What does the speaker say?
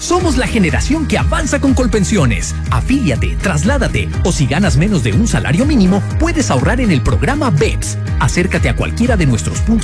Somos la generación que avanza con Colpensiones. Afíliate, trasládate o si ganas menos de un salario mínimo, puedes ahorrar en el programa BEPS. Acércate a cualquiera de nuestros puntos